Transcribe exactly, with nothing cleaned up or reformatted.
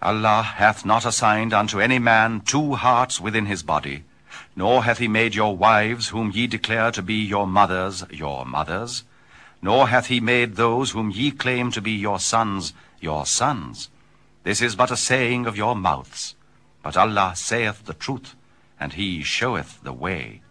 Allah hath not assigned unto any man two hearts within his body, nor hath he made your wives, whom ye declare to be your mothers, your mothers, nor hath he made those whom ye claim to be your sons, your sons. This is but a saying of your mouths. But Allah saith the truth, and he showeth the way.